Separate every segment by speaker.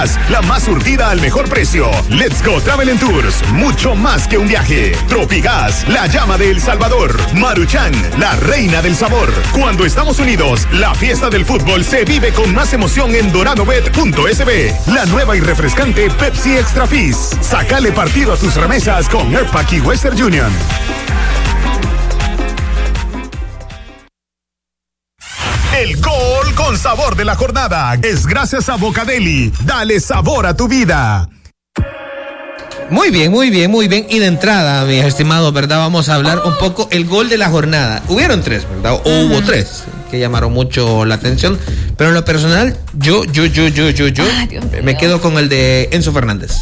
Speaker 1: La más surtida al mejor precio. Let's Go Travel and Tours, mucho más que un viaje. Tropigas, la llama de El Salvador. Maruchan, la reina del sabor. Cuando estamos unidos, la fiesta del fútbol se vive con más emoción en doradobet.sb. La nueva y refrescante Pepsi Extra Fizz. Sácale partido a tus remesas con Airpack y Western Union. El gol con sabor de la jornada es gracias a Bocadeli. Dale sabor a tu vida.
Speaker 2: Muy bien. Y de entrada, mis estimados, ¿verdad? Vamos a hablar un poco el gol de la jornada. Hubieron 3, ¿verdad? O hubo 3 que llamaron mucho la atención. Pero en lo personal, yo me quedo con el de Enzo Fernández.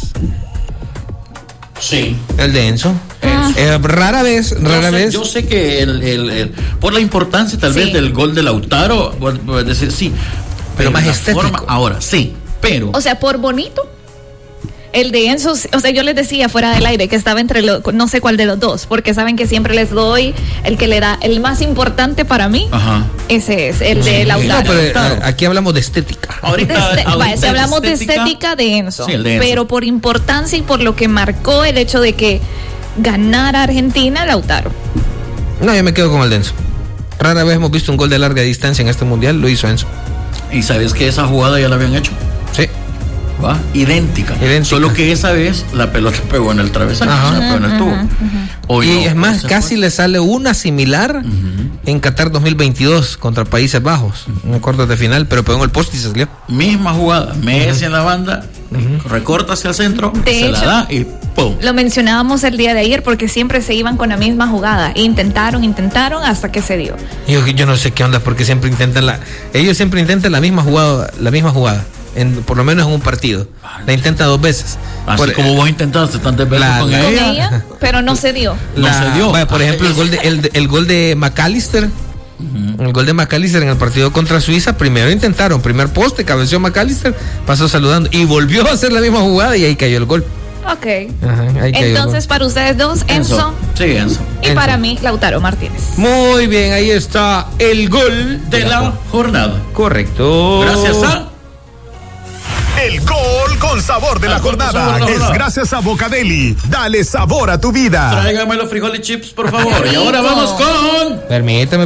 Speaker 3: Sí.
Speaker 2: El de Enzo. Rara vez.
Speaker 3: Yo sé que por la importancia tal vez del gol de Lautaro, voy a decir sí.
Speaker 2: Pero más estético.
Speaker 3: Ahora, sí, pero.
Speaker 4: O sea, por bonito. El de Enzo, o sea, yo les decía fuera del aire que estaba entre no sé cuál de los dos, porque saben que siempre les doy el que le da el más importante para mí. Ajá. Ese es el de Lautaro.
Speaker 2: No, pero aquí hablamos de estética.
Speaker 4: Si hablamos de estética de Enzo, sí, el de Enzo. Pero por importancia y por lo que marcó el hecho de que ganara Argentina, Lautaro.
Speaker 2: No, yo me quedo con el de Enzo. Rara vez hemos visto un gol de larga distancia en este mundial, lo hizo Enzo.
Speaker 3: ¿Y sabes que esa jugada ya la habían hecho?
Speaker 2: Sí.
Speaker 3: ¿Va? Idéntica. Solo que esa vez la pelota pegó en el travesaño, pegó en el tubo.
Speaker 2: Y es más, casi le sale una similar en Qatar 2022 contra Países Bajos, en cuartos de final, pero pegó en el poste y se salió.
Speaker 3: Misma jugada, Messi en la banda, recorta hacia el centro, se la da y ¡pum!
Speaker 4: Lo mencionábamos el día de ayer porque siempre se iban con la misma jugada. Intentaron hasta que se dio.
Speaker 2: Yo no sé qué onda, porque ellos siempre intentan la misma jugada. Por lo menos en un partido. La intenta 2 veces.
Speaker 3: Así como vos intentaste tantas veces con ella,
Speaker 4: pero no se dio.
Speaker 2: Por ejemplo, el gol de McAllister. El gol de McAllister en el partido contra Suiza, primero intentaron, primer poste, cabeció McAllister, pasó saludando y volvió a hacer la misma jugada y ahí cayó el gol.
Speaker 4: Ok. Entonces, para ustedes dos, Enzo.
Speaker 3: Sí, Enzo.
Speaker 4: Y Enzo. Para mí, Lautaro Martínez.
Speaker 2: Muy bien, ahí está el gol
Speaker 3: de la jornada.
Speaker 2: Correcto.
Speaker 3: Gracias a
Speaker 1: el gol con sabor de la jornada es gracias a Bocadeli. Dale sabor a tu vida.
Speaker 3: Tráigame los frijoles chips, por favor. Y ahora vamos con.
Speaker 2: Permítame.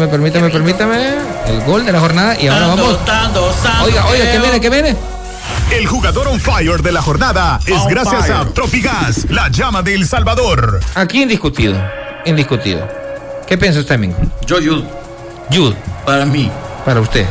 Speaker 2: El gol de la jornada. Y ahora vamos. Oiga, ¿qué viene?
Speaker 1: El jugador on fire de la jornada es gracias a Tropigas, la llama de El Salvador.
Speaker 2: Aquí indiscutido. ¿Qué piensa usted, Mingo?
Speaker 3: Yo,
Speaker 2: Jude.
Speaker 3: Para mí.
Speaker 2: Para usted.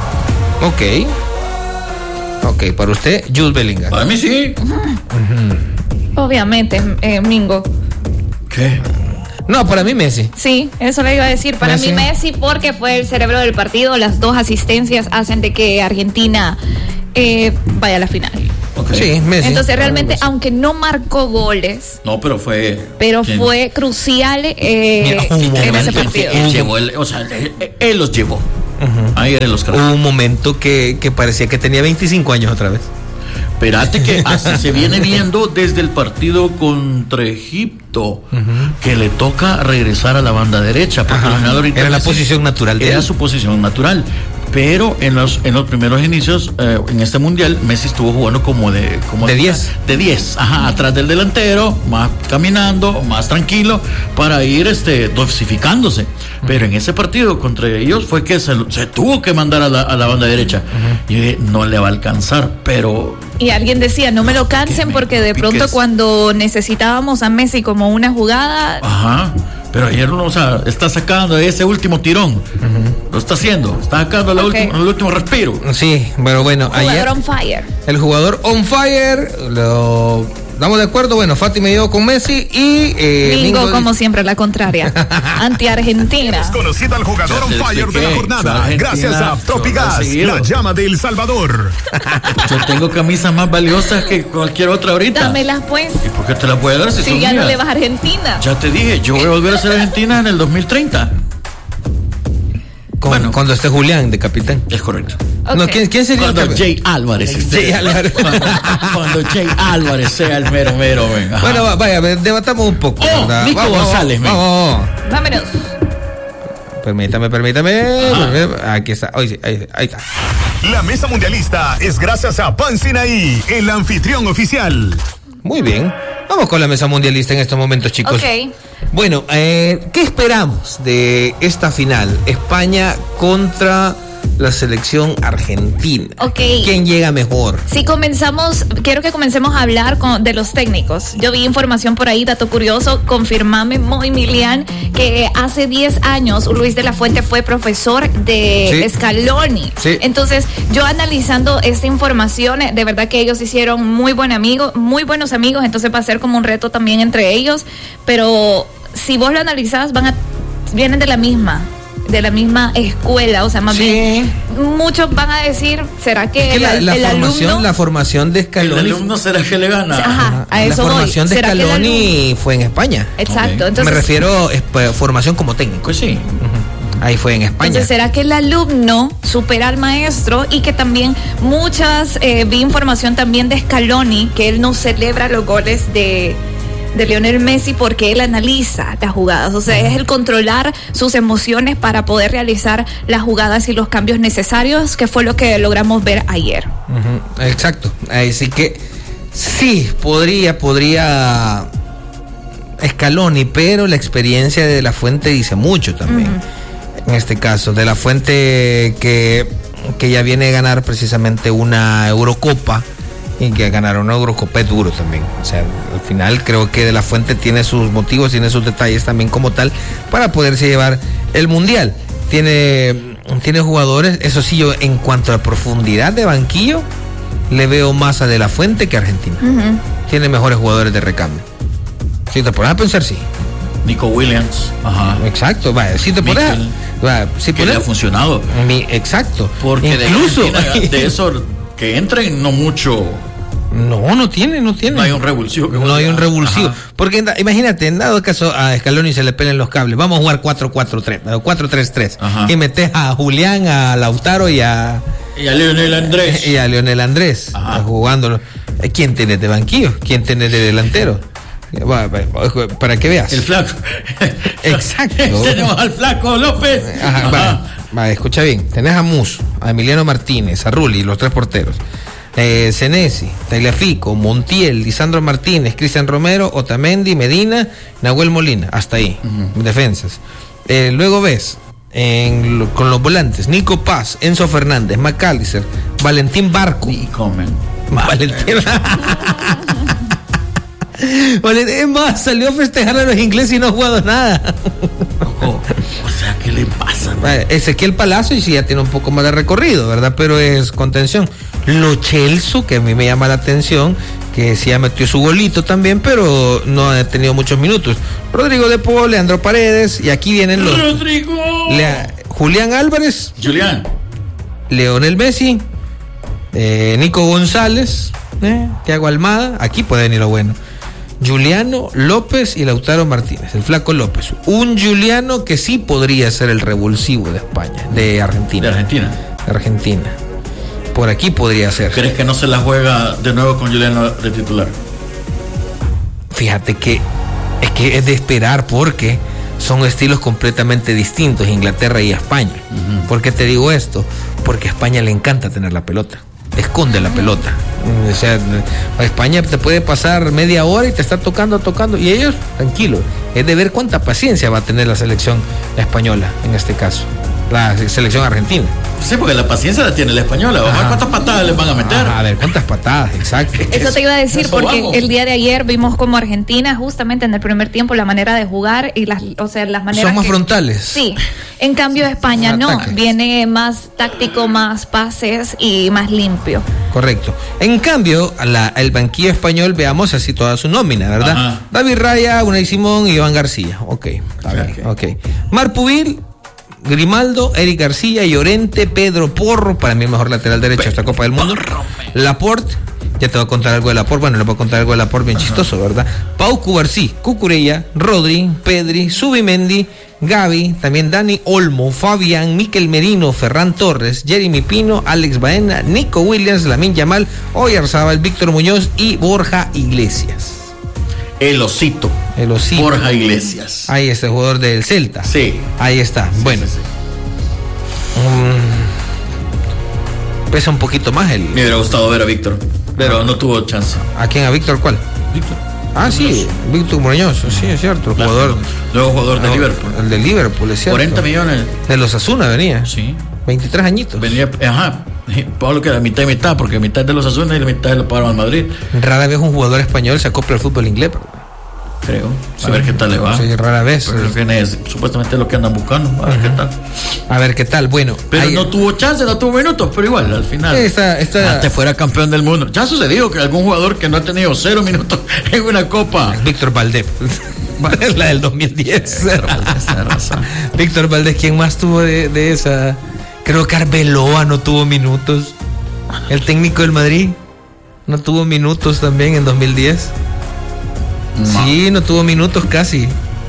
Speaker 2: Ok, para usted, Jude Bellingham.
Speaker 3: Para mí sí.
Speaker 4: Obviamente, Mingo.
Speaker 3: ¿Qué?
Speaker 2: No, para mí Messi.
Speaker 4: Sí, eso le iba a decir. Para mí Messi, porque fue el cerebro del partido. Las 2 asistencias hacen de que Argentina vaya a la final.
Speaker 3: Okay.
Speaker 2: Sí, Messi.
Speaker 4: Entonces realmente, aunque no marcó goles,
Speaker 3: pero fue
Speaker 4: crucial en ese partido.
Speaker 3: Él los llevó. Ahí eran los caras.
Speaker 2: Hubo un momento que parecía que tenía 25 años otra vez.
Speaker 3: Espérate que así se viene viendo desde el partido contra Egipto, que le toca regresar a la banda derecha, porque
Speaker 2: era la posición natural de él.
Speaker 3: Era su posición natural. Pero en los primeros inicios, en este mundial, Messi estuvo jugando como de
Speaker 2: 10.
Speaker 3: De 10, atrás del delantero, más caminando, más tranquilo, para ir dosificándose. Pero en ese partido contra ellos fue que se tuvo que mandar a la banda derecha. Y dije, no le va a alcanzar, pero.
Speaker 4: Y alguien decía, no me lo cansen porque de pronto cuando necesitábamos a Messi como una jugada.
Speaker 3: Pero ayer está sacando ese último tirón. Lo está haciendo. Está sacando el último respiro.
Speaker 2: Sí, pero bueno.
Speaker 4: Jugador on fire.
Speaker 2: El jugador on fire. ¿Estamos de acuerdo? Bueno, Fati me dio con Messi y
Speaker 4: Mingo, como siempre, la contraria. Anti-Argentina.
Speaker 1: Es conocido al jugador on fire de la jornada. Gracias a Tropigas, la llama de El Salvador.
Speaker 3: Yo tengo camisas más valiosas que cualquier otra ahorita.
Speaker 4: Dámelas pues.
Speaker 3: ¿Y por qué te las voy a dar si son
Speaker 4: ya
Speaker 3: mías?
Speaker 4: No le vas a Argentina.
Speaker 3: Ya te dije, yo voy a volver a ser Argentina en el 2030.
Speaker 2: Cuando esté Julián de capitán.
Speaker 3: Es correcto.
Speaker 4: Okay.
Speaker 2: No, ¿quién sería?
Speaker 3: Cuando Jay Álvarez cuando Jay Álvarez sea el mero, venga.
Speaker 2: Bueno, vaya, debatamos un poco.
Speaker 3: Nico González,
Speaker 4: vámonos.
Speaker 2: Permítame. Aquí está. Ahí está.
Speaker 1: La mesa mundialista es gracias a Pan Sinaí, el anfitrión oficial.
Speaker 2: Muy bien. Vamos con la mesa mundialista en estos momentos, chicos.
Speaker 4: Ok.
Speaker 2: Bueno, ¿qué esperamos de esta final? España contra la selección argentina.
Speaker 4: Ok.
Speaker 2: ¿Quién llega mejor?
Speaker 4: Si quiero que comencemos a hablar de los técnicos. Yo vi información por ahí, dato curioso, confirmame, Moy Milian, que hace 10 años Luis de la Fuente fue profesor de Scaloni.
Speaker 2: Sí.
Speaker 4: Entonces, yo analizando esta información, de verdad que ellos hicieron muy buenos amigos, entonces va a ser como un reto también entre ellos, pero si vos lo analizás, vienen de la misma escuela, o sea, más bien muchos van a decir, ¿será que,
Speaker 2: la formación de Scaloni,
Speaker 3: el alumno será que le gana?
Speaker 4: Ajá, a eso
Speaker 2: la formación
Speaker 4: voy.
Speaker 2: de Scaloni fue en España.
Speaker 4: Exacto,
Speaker 3: Okay.
Speaker 4: entonces
Speaker 2: me refiero formación como técnico.
Speaker 3: Pues sí.
Speaker 2: Ahí fue en España.
Speaker 4: Entonces, ¿será que el alumno supera al maestro? Y que también vi información también de Scaloni, que él no celebra los goles de Lionel Messi porque él analiza las jugadas, o sea, es el controlar sus emociones para poder realizar las jugadas y los cambios necesarios, que fue lo que logramos ver ayer.
Speaker 2: Exacto, así que sí, podría Scaloni, pero la experiencia de la Fuente dice mucho también. En este caso, de la Fuente que ya viene a ganar precisamente una Eurocopa, y que ganar una Eurocopa es duro también. O sea, al final creo que de la Fuente tiene sus motivos, tiene sus detalles también como tal para poderse llevar el Mundial. Tiene jugadores, eso sí, yo en cuanto a profundidad de banquillo le veo más a de la Fuente que a Argentina. Tiene mejores jugadores de recambio. Si te pones a pensar, sí.
Speaker 3: Nico Williams. Ajá.
Speaker 2: Exacto, vaya, si te pones
Speaker 3: que le ha funcionado.
Speaker 2: Exacto.
Speaker 3: Porque
Speaker 2: incluso
Speaker 3: de eso que entren no mucho.
Speaker 2: No tiene. No hay un revulsivo.
Speaker 3: Ajá.
Speaker 2: Porque imagínate, en dado caso a Scaloni se le peleen los cables, vamos a jugar 4-4-3, 4-3-3.
Speaker 3: Ajá.
Speaker 2: Y metes a Julián, a Lautaro y a
Speaker 3: Leonel Andrés.
Speaker 2: Jugándolo. ¿Quién tiene de banquillo? ¿Quién tiene de delantero? Para que veas.
Speaker 3: El flaco.
Speaker 2: Exacto.
Speaker 3: Tenemos al flaco López.
Speaker 2: Va, escucha bien. Tenés a Mus, a Emiliano Martínez, a Rulli, los tres porteros. Senesi, Tagliafico, Montiel, Lisandro Martínez, Cristian Romero, Otamendi, Medina, Nahuel Molina. Hasta ahí. Defensas. Luego ves con los volantes: Nico Paz, Enzo Fernández, McAllister, Valentín Barco. Valentín. Es más, salió a festejar a los ingleses y no ha jugado nada.
Speaker 3: O sea, ¿qué le pasa?
Speaker 2: Ezequiel Palacio y sí ya tiene un poco más de recorrido, ¿verdad? Pero es contención. Lo Celso, que a mí me llama la atención, que sí ya metió su golito también, pero no ha tenido muchos minutos. Rodrigo de Paul, Leandro Paredes, y aquí vienen los...
Speaker 3: ¡Rodrigo!
Speaker 2: Julián Álvarez. Leonel Messi. Nico González. Thiago Almada. Aquí puede venir lo bueno. Juliano López y Lautaro Martínez, el flaco López. Un Juliano que sí podría ser el revulsivo de España, de Argentina.
Speaker 3: De
Speaker 2: Argentina. Por aquí podría ser.
Speaker 3: ¿Crees que no se la juega de nuevo con Juliano de titular?
Speaker 2: Fíjate que es de esperar, porque son estilos completamente distintos, Inglaterra y España. ¿Por qué te digo esto? Porque a España le encanta tener la pelota. Esconde la pelota. O sea, a España te puede pasar media hora y te está tocando, y ellos, tranquilos. Es de ver cuánta paciencia va a tener la selección española, en este caso, la selección argentina.
Speaker 3: Sí, porque la paciencia la tiene la española. Vamos a ver cuántas patadas les van a meter.
Speaker 2: A ver cuántas patadas, exacto.
Speaker 4: Eso te iba a decir, porque el día de ayer vimos como Argentina, justamente en el primer tiempo, la manera de jugar y las maneras.
Speaker 2: Son más frontales.
Speaker 4: Sí. En cambio, España no. Viene más táctico, más pases y más limpio.
Speaker 2: Correcto. En cambio, el banquillo español, veamos así toda su nómina, ¿verdad?
Speaker 3: Ajá.
Speaker 2: David Raya, Unai Simón y Iván García. Ok. Mar Pubil, Grimaldo, Eric García, Llorente, Pedro Porro, para mí el mejor lateral derecho de esta Copa del Mundo. Laporte, ya te voy a contar algo de Laporte, le voy a contar algo de Laporte bien chistoso, ¿verdad? Pau Cubarsí, Cucurella, Rodri, Pedri, Subimendi, Gavi, también Dani Olmo, Fabián, Miquel Merino, Ferran Torres, Jeremy Pino, Alex Baena, Nico Williams, Lamine Yamal, Oyarzabal, Víctor Muñoz y Borja Iglesias.
Speaker 3: El osito. Borja Iglesias.
Speaker 2: Ahí está, el jugador del Celta.
Speaker 3: Sí.
Speaker 2: Ahí está.
Speaker 3: Sí,
Speaker 2: bueno.
Speaker 3: sí.
Speaker 2: pesa un poquito más el.
Speaker 3: Me hubiera gustado ver a Víctor, pero no tuvo chance.
Speaker 2: ¿A quién? ¿A Víctor cuál?
Speaker 3: Víctor.
Speaker 2: Sí, Víctor Muñoz, sí, es cierto, el jugador.
Speaker 3: Nuevo jugador de Liverpool.
Speaker 2: El de Liverpool, es cierto.
Speaker 3: 40 millones.
Speaker 2: De los Osasuna venía.
Speaker 3: Sí.
Speaker 2: 23 añitos.
Speaker 3: Venía, Pablo, que era mitad y mitad, porque mitad de los Osasuna y la mitad lo pagaron al Madrid.
Speaker 2: Rara vez un jugador español se acopla al fútbol inglés,
Speaker 3: creo.
Speaker 2: Sí,
Speaker 3: a ver qué tal le va.
Speaker 2: Sí, rara vez.
Speaker 3: Pero supuestamente es lo que andan buscando. A ver qué tal.
Speaker 2: A ver qué tal. Bueno.
Speaker 3: Pero no tuvo chance, no tuvo minutos, pero igual, al final. Antes fuera campeón del mundo. Ya ha sucedido que algún jugador que no ha tenido 0 minutos en una copa.
Speaker 2: Víctor Valdés. La del 2010. Víctor Valdés, ¿quién más tuvo de esa? Creo que Arbeloa no tuvo minutos. El técnico del Madrid no tuvo minutos también en 2010. No. Sí, no tuvo minutos casi.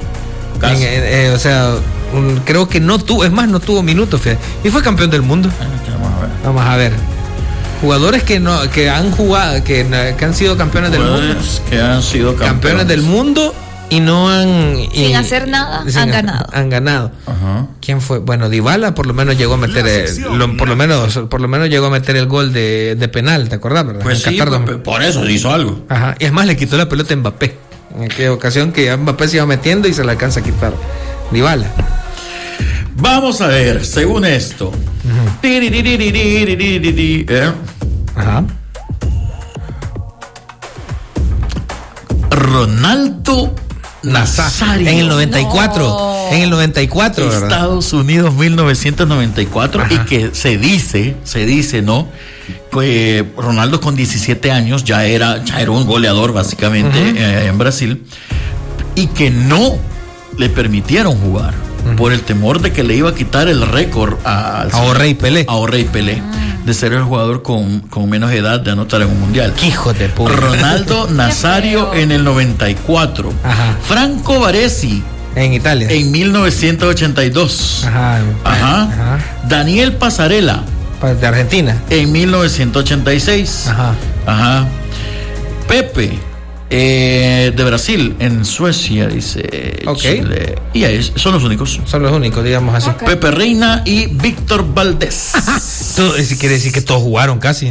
Speaker 2: Creo que no tuvo, es más, no tuvo minutos. Y fue campeón del mundo. Vamos a ver. Jugadores que han jugado, que han sido campeones del mundo.
Speaker 3: Que han sido
Speaker 2: campeones del mundo y no han.
Speaker 4: Sin hacer nada, han ganado.
Speaker 2: Han ganado. Uh-huh. ¿Quién fue? Bueno, Dybala por lo menos llegó a meter por lo menos llegó a meter el gol de penal, ¿te acordás, verdad?
Speaker 3: Pues sí, por eso hizo algo.
Speaker 2: Ajá. Y es más, le quitó la pelota a Mbappé. En aquella ocasión que Mbappé se iba metiendo y se la alcanza a quitar Dybala.
Speaker 3: Vamos a ver, según esto.
Speaker 2: Ajá.
Speaker 3: Ronaldo Nazario.
Speaker 2: En el 94. No. En el 94, ¿verdad?
Speaker 3: Estados Unidos 1994. Ajá. Y que se dice, ¿no? Que Ronaldo con 17 años ya era un goleador básicamente en Brasil. Y que no le permitieron jugar por el temor de que le iba a quitar el récord a
Speaker 2: Rey Pelé.
Speaker 3: De ser el jugador con menos edad de anotar en un mundial.
Speaker 2: Hijo de puta.
Speaker 3: Ronaldo Nazario en el 94.
Speaker 2: Ajá.
Speaker 3: Franco Baresi
Speaker 2: en Italia
Speaker 3: en 1982. Ajá. Daniel Pasarela
Speaker 2: de Argentina
Speaker 3: en 1986. Ajá. Pepe de Brasil en Suecia, dice. Chile. Y ahí son los únicos.
Speaker 2: Son los únicos, digamos así.
Speaker 3: Okay. Pepe Reina y Víctor Valdés.
Speaker 2: Todo, quiere decir que todos jugaron casi.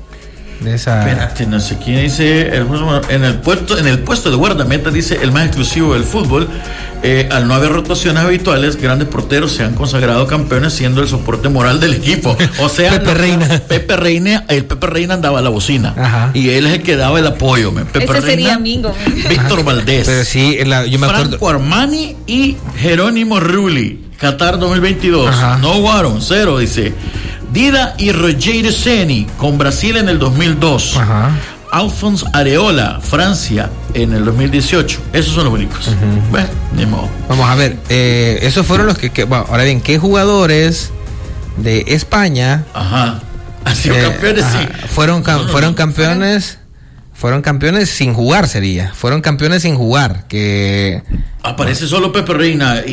Speaker 3: Espérate, no sé quién dice. En el puesto de guardameta, dice el más exclusivo del fútbol. Al no haber rotaciones habituales, grandes porteros se han consagrado campeones siendo el soporte moral del equipo. O sea, Pepe Reina andaba a la bocina.
Speaker 2: Ajá.
Speaker 3: Y él es el que daba el apoyo. Pepe
Speaker 4: Ese
Speaker 3: Reina,
Speaker 4: sería amigo.
Speaker 3: Víctor Valdés.
Speaker 2: Pero sí, yo me acuerdo.
Speaker 3: Franco Armani y Jerónimo Rulli. Qatar 2022.
Speaker 2: Ajá.
Speaker 3: No jugaron, 0, dice. Dida y Roger Ceni con Brasil en el 2002.
Speaker 2: Ajá.
Speaker 3: Alphonse Areola, Francia, en el 2018. Esos son los únicos. Bueno, ni modo.
Speaker 2: Vamos a ver, esos fueron los que bueno, ahora bien, ¿qué jugadores de España
Speaker 3: han sido campeones? Sí.
Speaker 2: Fueron campeones. Fueron campeones sin jugar, sería. Fueron campeones sin jugar. Que
Speaker 3: aparece solo Pepe Reina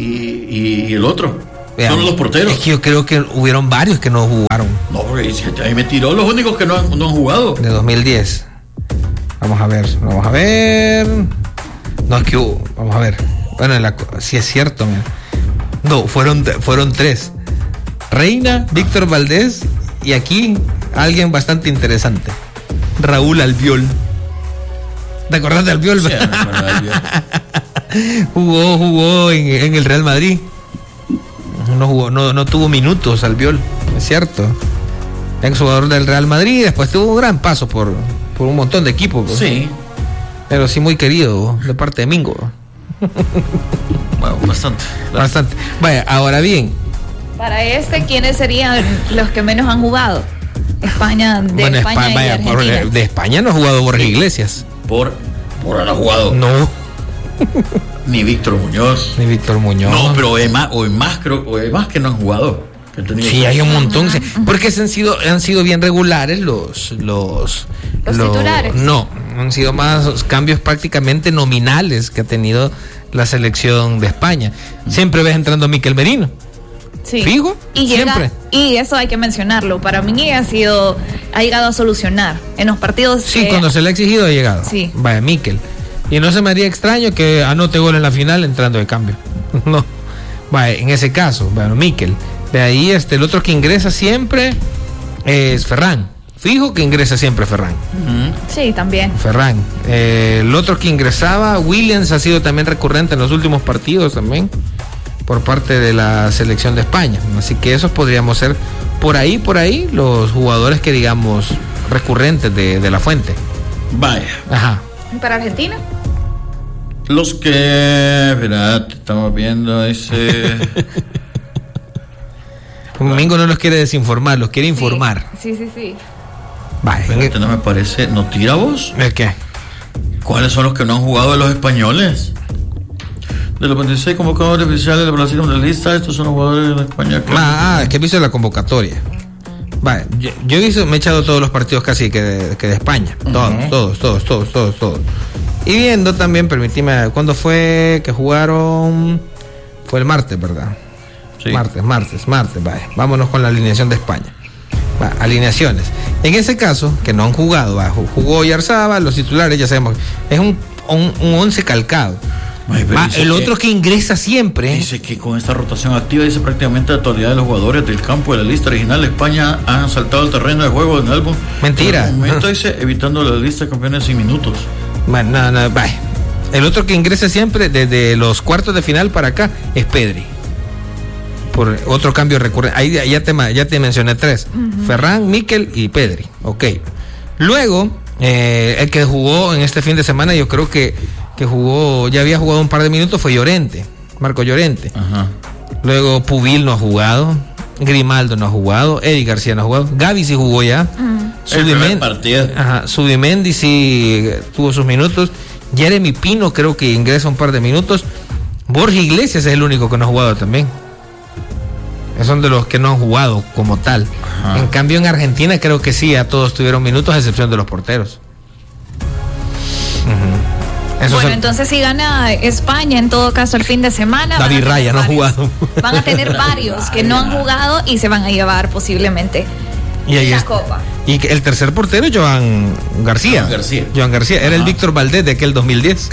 Speaker 3: y el otro.
Speaker 2: Vean,
Speaker 3: son los porteros.
Speaker 2: Es que yo creo que hubieron varios que no jugaron.
Speaker 3: No, porque ahí me tiró los únicos que no han jugado.
Speaker 2: De 2010. Vamos a ver. No, es que vamos a ver. Bueno, sí es cierto, man. No, fueron 3. Reina, Víctor Valdés y aquí alguien bastante interesante. Raúl Albiol. ¿Te acordás de Albiol?
Speaker 3: Sí, me acuerdo de Albiol.
Speaker 2: Jugó en el Real Madrid. No tuvo minutos Albiol, es cierto. Ex jugador del Real Madrid, después tuvo un gran paso por un montón de equipos.
Speaker 3: Sí.
Speaker 2: Pero sí muy querido de parte de Mingo.
Speaker 3: Bueno, bastante.
Speaker 2: Vaya, ahora bien.
Speaker 3: Para
Speaker 4: ¿quiénes serían los que menos han jugado? España y Argentina.
Speaker 2: De España no ha jugado Borja Iglesias.
Speaker 3: Por no ha jugado.
Speaker 2: No.
Speaker 3: Ni Víctor Muñoz. No, pero hay más que no han jugado.
Speaker 2: Sí, hay un montón. Porque han sido bien regulares los
Speaker 4: titulares.
Speaker 2: No, han sido más cambios prácticamente nominales que ha tenido la selección de España. Siempre ves entrando Mikel Merino.
Speaker 4: Sí.
Speaker 2: Fijo, siempre.
Speaker 4: Y eso hay que mencionarlo. Para mí ha llegado a solucionar en los partidos.
Speaker 2: Sí, cuando se le ha exigido ha llegado.
Speaker 4: Sí.
Speaker 2: Vaya, Mikel. Y no se me haría extraño que anote gol en la final entrando de cambio. No. Vaya, en ese caso, bueno, Mikel. De ahí el otro que ingresa siempre es Ferran. Fijo que ingresa siempre Ferran.
Speaker 4: Sí, también.
Speaker 2: Ferran. El otro que ingresaba, Williams, ha sido también recurrente en los últimos partidos también, por parte de la selección de España. Así que esos podríamos ser por ahí los jugadores que digamos recurrentes de la fuente.
Speaker 3: Vaya.
Speaker 2: Ajá.
Speaker 4: ¿Para Argentina?
Speaker 3: Los que, espérate, estamos viendo ese.
Speaker 2: Domingo no los quiere desinformar, los quiere informar.
Speaker 4: Sí.
Speaker 2: Vaya.
Speaker 3: Espérate, no me parece. ¿No tira vos?
Speaker 2: ¿El qué?
Speaker 3: ¿Cuáles son los que no han jugado de los españoles? De los 26 convocadores oficiales de Brasil mundialista, estos son los jugadores de España.
Speaker 2: Es que he visto la convocatoria. Vale, yo he visto, me he echado todos los partidos casi que de España. Todos. Y viendo también, permíteme, ¿cuándo fue que jugaron? Fue el martes, ¿verdad?
Speaker 3: Sí.
Speaker 2: Martes, vale. Vámonos con la alineación de España. Va, alineaciones. En ese caso, que no han jugado, jugó Oyarzabal, los titulares, ya sabemos, es un 11 calcado. El otro que ingresa siempre.
Speaker 3: Dice que con esta rotación activa, dice prácticamente la totalidad de los jugadores del campo de la lista original de España han saltado el terreno de juego en el álbum.
Speaker 2: Mentira.
Speaker 3: En el momento dice, evitando la lista de campeones sin minutos.
Speaker 2: Bueno, no, vaya. El otro que ingresa siempre desde los cuartos de final para acá es Pedri. Por otro cambio recurrente. Ahí ya te mencioné 3. Ferran, Mikel y Pedri. Ok. Luego, el que jugó en este fin de semana, yo creo que jugó, ya había jugado un par de minutos, fue Marco Llorente.
Speaker 3: Ajá.
Speaker 2: Luego Pubil no ha jugado, Grimaldo no ha jugado, Eric García no ha jugado, Gavi sí jugó ya. Subimendi sí tuvo sus minutos, Jeremy Pino creo que ingresa un par de minutos, Borja Iglesias es el único que no ha jugado también. Esos son de los que no han jugado como tal. Ajá. En cambio en Argentina creo que sí, a todos tuvieron minutos a excepción de los porteros.
Speaker 4: Entonces si gana España en todo caso el fin de semana,
Speaker 2: David Raya no ha jugado.
Speaker 4: Van a tener varios que no han jugado y se van a llevar posiblemente la copa.
Speaker 2: Y el tercer portero, Joan García. Era el Víctor Valdés de aquel 2010.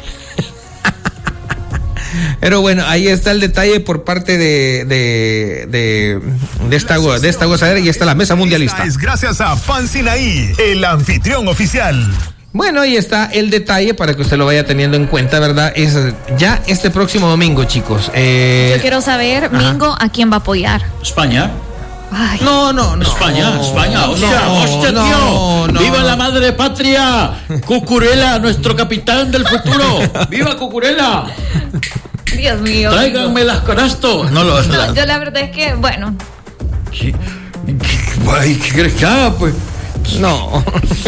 Speaker 2: Pero bueno, ahí está el detalle por parte de esta gozadera, y está la mesa mundialista.
Speaker 1: Es gracias a Pan Sinaí, el anfitrión oficial.
Speaker 2: Bueno, ahí está el detalle para que usted lo vaya teniendo en cuenta, ¿verdad? Es ya este próximo domingo, chicos.
Speaker 4: Yo quiero saber, Mingo, ¿a quién va a apoyar?
Speaker 3: España.
Speaker 4: Ay.
Speaker 3: No. España. Hostia, tío. ¡Viva la madre patria! Cucurella, nuestro capitán del futuro. ¡Viva Cucurella!
Speaker 4: Dios mío.
Speaker 3: Tráiganme las canastos.
Speaker 4: No, yo la verdad es que, bueno.
Speaker 3: ¿Qué crees que haga, pues?
Speaker 2: No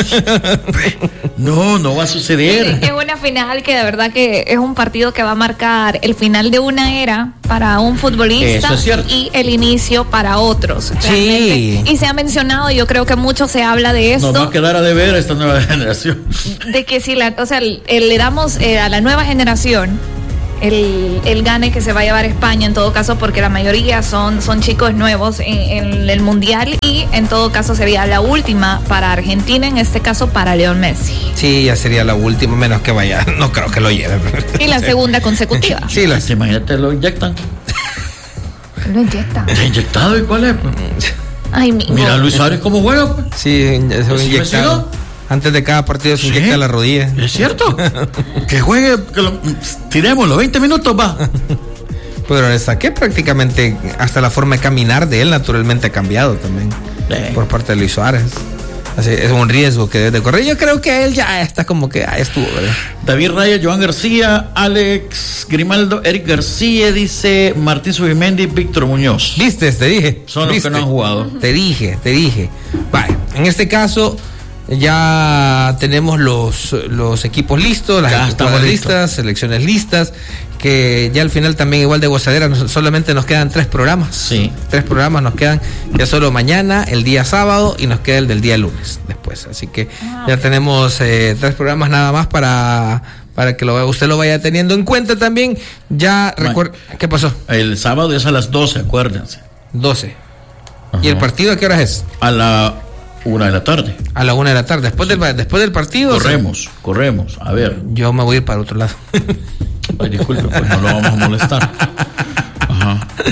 Speaker 3: va a suceder.
Speaker 4: Es una final que de verdad que es un partido que va a marcar el final de una era para un futbolista y el inicio para otros.
Speaker 2: Sí.
Speaker 4: Y se ha mencionado, yo creo que mucho se habla de esto.
Speaker 3: Nos va a quedar a deber a esta nueva generación.
Speaker 4: De que si le damos a la nueva generación el gane que se va a llevar España en todo caso, porque la mayoría son chicos nuevos en el mundial, y en todo caso sería la última para Argentina, en este caso para Leo Messi.
Speaker 2: Sí, ya sería la última, menos que vaya, no creo que lo lleve.
Speaker 4: Y la segunda consecutiva.
Speaker 2: Sí,
Speaker 3: imagínate, lo inyectan.
Speaker 4: Lo inyectan.
Speaker 3: ¿Ya inyectado? ¿Y cuál es?
Speaker 4: Ay,
Speaker 3: mira Luis Suárez cómo juega, pues.
Speaker 2: Sí, se lo inyectado. Antes de cada partido se inyecta la rodilla.
Speaker 3: ¿Es cierto? Que juegue, tirémoslo, 20 minutos va.
Speaker 2: Pero le saqué prácticamente hasta la forma de caminar de él, naturalmente ha cambiado también. Por parte de Luis Suárez. Así, es un riesgo que debe de correr. Yo creo que él ya está como que estuvo, ¿verdad?
Speaker 3: David Raya, Joan García, Alex Grimaldo, Eric García, dice Martín Subimendi, Víctor Muñoz.
Speaker 2: ¿Viste? Te dije.
Speaker 3: Son los que no han jugado.
Speaker 2: Te dije. Vale, en este caso ya tenemos los equipos listos, las equipos listas, selecciones listas, que ya al final también igual de gozadera, solamente nos quedan 3 programas. Sí. 3 programas nos quedan, ya solo mañana, el día sábado, y nos queda el del día lunes después. Así que ya tenemos 3 programas nada más para que usted lo vaya teniendo en cuenta también. Ya recuerda, ¿qué pasó?
Speaker 3: El sábado es a las 12, acuérdense.
Speaker 2: 12. Ajá. ¿Y el partido a qué horas es?
Speaker 3: A la 1 de la tarde.
Speaker 2: A la 1 de la tarde. Después del partido.
Speaker 3: Corremos. A ver.
Speaker 2: Yo me voy a ir para otro lado.
Speaker 3: Ay, disculpe, pues no lo vamos a molestar. Ajá.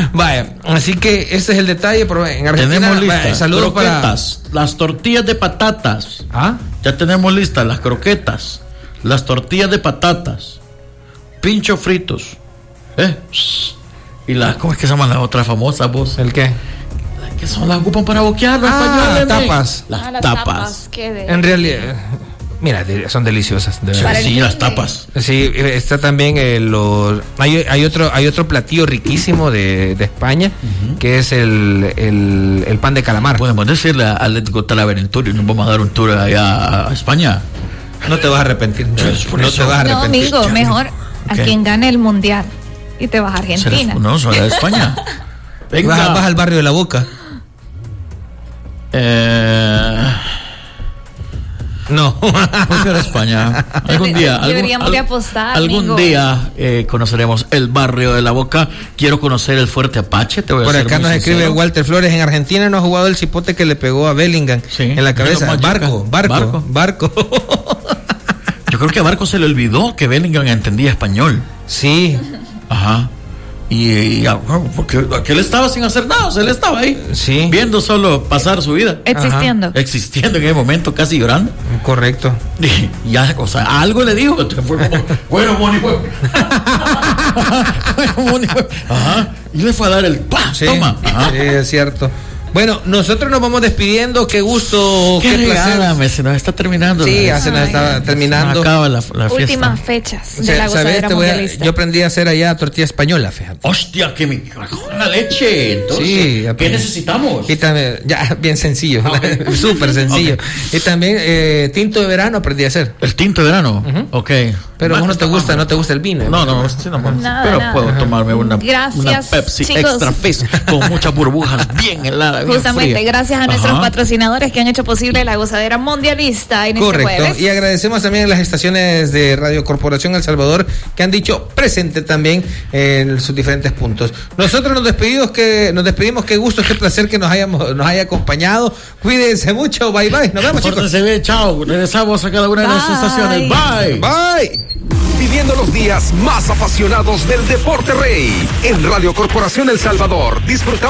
Speaker 2: Vaya, así que ese es el detalle. Pero en Argentina,
Speaker 3: tenemos listas.
Speaker 2: vaya, saludos
Speaker 3: croquetas, las tortillas de patatas.
Speaker 2: ¿Ah?
Speaker 3: Ya tenemos listas las croquetas, las tortillas de patatas, pinchos fritos. Y ¿cómo es que se llaman las otras famosas, vos?
Speaker 2: ¿El qué?
Speaker 3: Que son las ocupan para boquear los españoles.
Speaker 2: Tapas.
Speaker 3: Las tapas.
Speaker 2: En realidad, mira, son deliciosas. De verdad.
Speaker 3: Sí, las tapas.
Speaker 2: Sí, está también hay otro platillo riquísimo de España, que es el pan de calamar.
Speaker 3: Podemos decirle a Atlético Talaverentur y nos vamos a dar un tour allá a España.
Speaker 2: No te vas a arrepentir. No te vas a arrepentir.
Speaker 4: No, amigo, mejor a quien gane el mundial y te vas a Argentina.
Speaker 3: No, soy de España. Venga.
Speaker 2: Vas al barrio de La Boca. No.
Speaker 3: Prefiero España. Algún día.
Speaker 4: Deberíamos de apostar.
Speaker 3: Algún día conoceremos el barrio de La Boca. Quiero conocer el Fuerte Apache.
Speaker 2: Por acá nos escribe Walter Flores. En Argentina no ha jugado el cipote que le pegó a Bellingham en la cabeza. Barco.
Speaker 3: Yo creo que a Barco se le olvidó que Bellingham entendía español.
Speaker 2: Sí.
Speaker 3: Ajá. Porque aquel estaba sin hacer nada, él estaba ahí, viendo solo pasar su vida, existiendo en ese momento, casi llorando.
Speaker 2: Correcto.
Speaker 3: Y ya, o sea, algo le dijo. Fue como, bueno, Moni, ajá, y le fue a dar el toma. Ajá.
Speaker 2: Sí, es cierto. Bueno, nosotros nos vamos despidiendo. Qué gusto, qué placer.
Speaker 3: Se nos está terminando.
Speaker 2: Sí, ya se nos está terminando.
Speaker 3: Se acaba la fiesta.
Speaker 4: Últimas fechas de la gozadera mundialista.
Speaker 2: Yo aprendí a hacer allá tortilla española, fíjate.
Speaker 3: Hostia, que me la leche. Entonces, sí, ¿qué necesitamos?
Speaker 2: Y también, ya, bien sencillo, súper sencillo. Okay. Y también tinto de verano aprendí a hacer.
Speaker 3: ¿El tinto de verano? Ok.
Speaker 2: Pero a vos no te gusta el vino.
Speaker 3: No, pero puedo tomarme una Pepsi, chicos. Extra Fizz con muchas burbujas bien heladas.
Speaker 4: Justamente, gracias a nuestros patrocinadores que han hecho posible la gozadera mundialista en este jueves.
Speaker 2: Y agradecemos también a las estaciones de Radio Corporación El Salvador que han dicho presente también en sus diferentes puntos. Nosotros nos despedimos, qué gusto, qué placer que nos haya acompañado. Cuídense mucho, bye bye. Nos vemos, chicos.
Speaker 3: Chao, regresamos a cada una de las estaciones. Bye.
Speaker 1: Viviendo los días más apasionados del deporte rey en Radio Corporación El Salvador. Disfrutamos